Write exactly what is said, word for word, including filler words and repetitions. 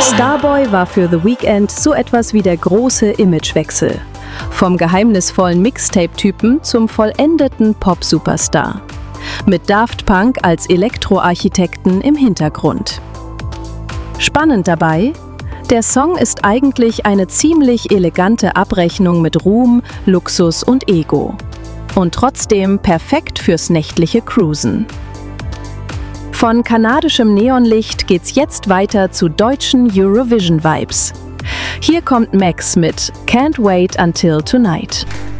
Starboy war für The Weeknd so etwas wie der große Imagewechsel. Vom geheimnisvollen Mixtape-Typen zum vollendeten Pop-Superstar. Mit Daft Punk als Elektroarchitekten im Hintergrund. Spannend dabei: Der Song ist eigentlich eine ziemlich elegante Abrechnung mit Ruhm, Luxus und Ego. Und trotzdem perfekt fürs nächtliche Cruisen. Von kanadischem Neonlicht geht's jetzt weiter zu deutschen Eurovision-Vibes. Hier kommt Max mit Can't Wait Until Tonight.